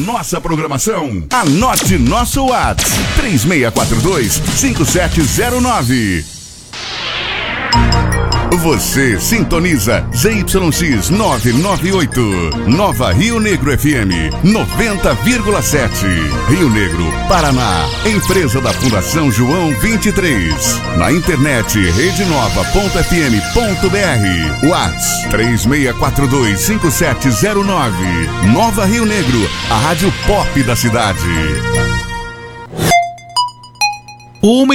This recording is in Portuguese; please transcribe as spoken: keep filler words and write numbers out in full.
Nossa programação. Anote nosso WhatsApp três seis quatro dois, cinco sete zero nove. Você sintoniza Z Y X novecentos e noventa e oito, Nova Rio Negro F M noventa vírgula sete, Rio Negro, Paraná. Empresa da Fundação João vinte e três. Na internet rede nova ponto f m ponto b r. WhatsApp três seis quatro dois, cinco sete zero nove. Nova Rio Negro, a rádio pop da cidade. Uma